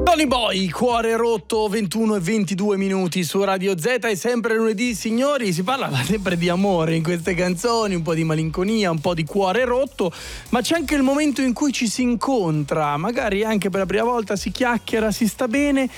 Tony Boy, Cuore rotto, 21 e 22 minuti su Radio Z. È sempre lunedì, signori, si parla sempre di amore in queste canzoni, un po' di malinconia, un po' di cuore rotto, ma c'è anche il momento in cui ci si incontra, magari anche per la prima volta si chiacchiera, si sta bene